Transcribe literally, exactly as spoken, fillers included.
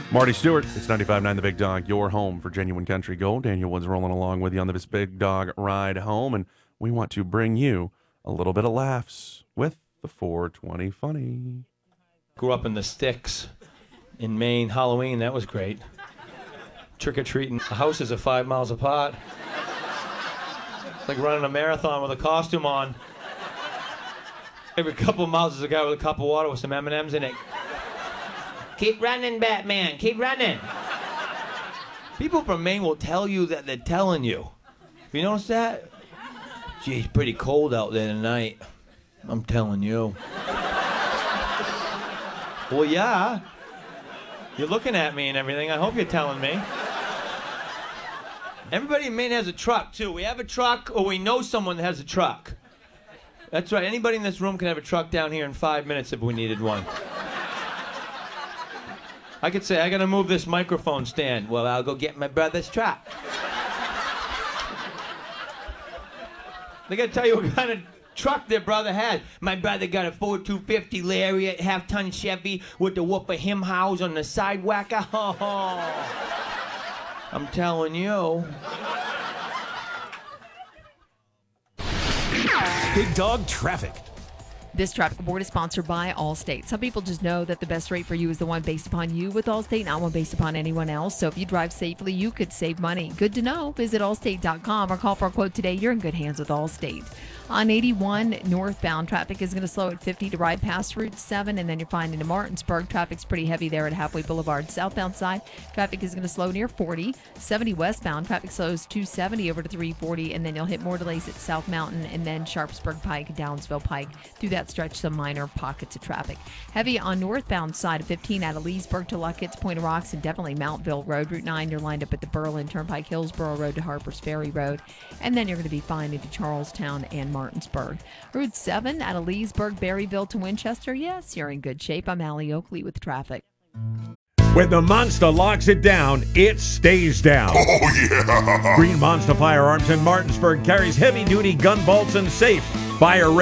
Marty Stewart, it's ninety-five point nine The Big Dog, your home for genuine country gold. Daniel Woods rolling along with you on this Big Dog ride home, and we want to bring you a little bit of laughs with the four twenty Funny. Grew up in the sticks in Maine. Halloween, that was great. Trick-or-treating. The houses are five miles apart. It's like running a marathon with a costume on. Every couple of miles there's a guy with a cup of water with some M and M's in it. Keep running, Batman. Keep running. People from Maine will tell you that they're telling you. Have you noticed that? Gee, it's pretty cold out there tonight. I'm telling you. Well, yeah. You're looking at me and everything. I hope you're telling me. Everybody in Maine has a truck, too. We have a truck, or we know someone that has a truck. That's right. Anybody in this room can have a truck down here in five minutes if we needed one. I could say, I gotta move this microphone stand. Well, I'll go get my brother's truck. They gotta tell you what kind of truck their brother had. My brother got a Ford two fifty Lariat, half-ton Chevy with the whoop of him house on the sidewalk. Oh, I'm telling you. Big Dog Traffic. This traffic report is sponsored by Allstate. Some people just know that the best rate for you is the one based upon you with Allstate, not one based upon anyone else. So if you drive safely, you could save money. Good to know. Visit allstate dot com or call for a quote today. You're in good hands with Allstate. On eighty-one northbound, traffic is going to slow at fifty to ride past Route seven, and then you're finding in Martinsburg, traffic's pretty heavy there at Halfway Boulevard. Southbound side, traffic is going to slow near forty. seventy westbound, traffic slows two seventy over to three forty, and then you'll hit more delays at South Mountain and then Sharpsburg Pike, Downsville Pike. Through that stretch, some minor pockets of traffic. Heavy on northbound side of fifteen out of Leesburg to Luckett's, Point of Rocks, and definitely Mountville Road. Route nine, you're lined up at the Berlin Turnpike, Hillsborough Road to Harpers Ferry Road, and then you're going to be fine into Charlestown and Martinsburg. Route seven out of Leesburg, Berryville to Winchester. Yes, you're in good shape. I'm Allie Oakley with traffic. When the Monster locks it down, it stays down. Oh, yeah! Green Monster Firearms in Martinsburg carries heavy-duty gun bolts and safe fire